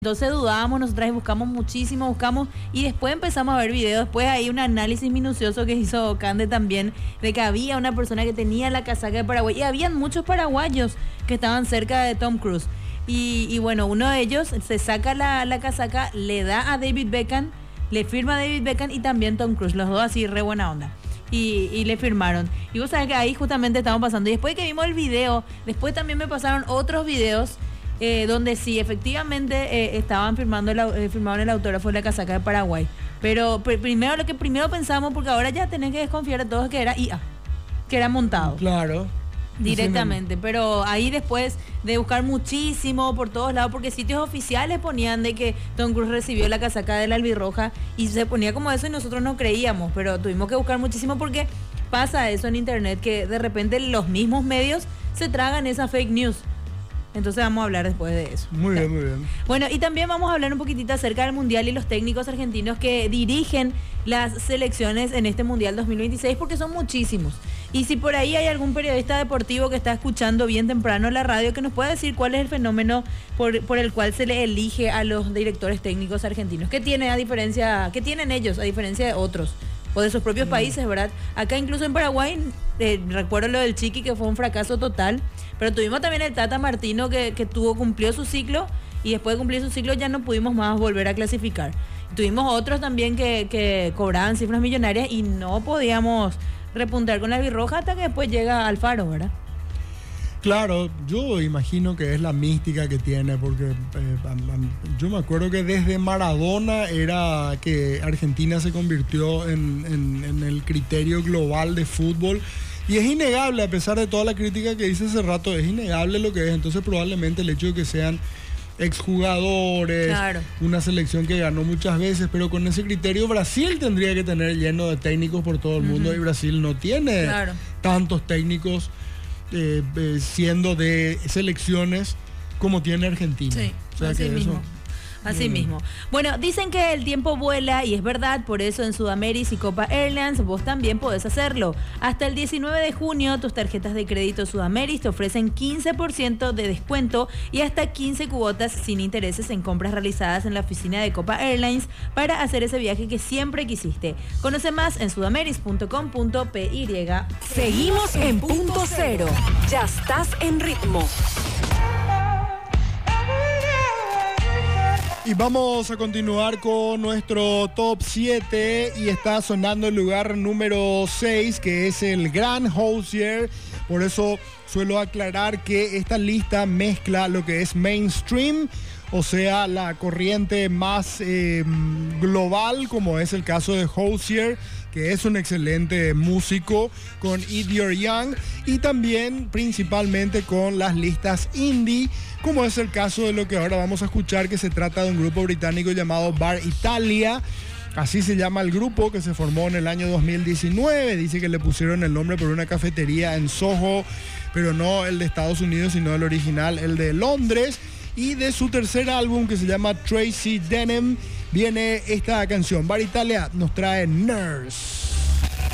Entonces dudábamos nosotras y buscamos muchísimo, buscamos y después empezamos a ver videos. Después hay un análisis minucioso que hizo Cande también de que había una persona que tenía la casaca de Paraguay y habían muchos paraguayos que estaban cerca de Tom Cruise. Y bueno, uno de ellos se saca la casaca, le da a David Beckham, le firma a David Beckham y también Tom Cruise, los dos así re buena onda. Y le firmaron. Y vos sabés que ahí justamente estamos pasando. Y después que vimos el video, después también me pasaron otros videos donde sí, efectivamente estaban firmaron el autógrafo de la casaca de Paraguay. Pero primero lo que primero pensamos, porque ahora ya tenés que desconfiar de todos, que era IA, que era montado. Claro. Directamente, pero ahí después de buscar muchísimo por todos lados, porque sitios oficiales ponían de que Tom Cruise recibió la casaca de la albirroja y se ponía como eso y nosotros no creíamos, pero tuvimos que buscar muchísimo porque pasa eso en internet, que de repente los mismos medios se tragan esa fake news. Entonces vamos a hablar después de eso. Muy bien, muy bien. Bueno, y también vamos a hablar un poquitito acerca del Mundial y los técnicos argentinos que dirigen las selecciones en este Mundial 2026, porque son muchísimos. Y si por ahí hay algún periodista deportivo que está escuchando bien temprano la radio, que nos pueda decir cuál es el fenómeno por el cual se le elige a los directores técnicos argentinos. ¿Qué tienen ellos a diferencia de otros? O de sus propios países, ¿verdad? Acá incluso en Paraguay, recuerdo lo del Chiqui, que fue un fracaso total, pero tuvimos también el Tata Martino que cumplió su ciclo, y después de cumplir su ciclo ya no pudimos más volver a clasificar. Tuvimos otros también que cobraban cifras millonarias y no podíamos repuntar con la albirroja hasta que después llega Alfaro, ¿verdad? Claro, yo imagino que es la mística que tiene, porque yo me acuerdo que desde Maradona era que Argentina se convirtió en el criterio global de fútbol, y es innegable, a pesar de toda la crítica que hice hace rato, es innegable lo que es. Entonces probablemente el hecho de que sean exjugadores, claro, una selección que ganó muchas veces, pero con ese criterio Brasil tendría que tener lleno de técnicos por todo el mundo, y Brasil no tiene tantos técnicos siendo de selecciones como tiene Argentina. Sí, o sea, así mismo. Así mismo. Bueno, dicen que el tiempo vuela y es verdad, por eso en Sudamérica y Copa Airlines vos también podés hacerlo. Hasta el 19 de junio tus tarjetas de crédito Sudamérica te ofrecen 15% de descuento y hasta 15 cuotas sin intereses en compras realizadas en la oficina de Copa Airlines para hacer ese viaje que siempre quisiste. Conoce más en sudameris.com.py. Seguimos en Punto Cero. Ya estás en ritmo. Y vamos a continuar con nuestro top 7 y está sonando el lugar número 6, que es el Grand Hozier. Por eso suelo aclarar que esta lista mezcla lo que es mainstream, o sea, la corriente más global, como es el caso de Hozier, que es un excelente músico, con Eat Your Young, y también principalmente con las listas indie, como es el caso de lo que ahora vamos a escuchar, que se trata de un grupo británico llamado Bar Italia. Así se llama el grupo, que se formó en el año 2019. Dice que le pusieron el nombre por una cafetería en Soho, pero no el de Estados Unidos, sino el original, el de Londres. Y de su tercer álbum, que se llama Tracy Denim, viene esta canción. Bar Italia nos trae Nurse.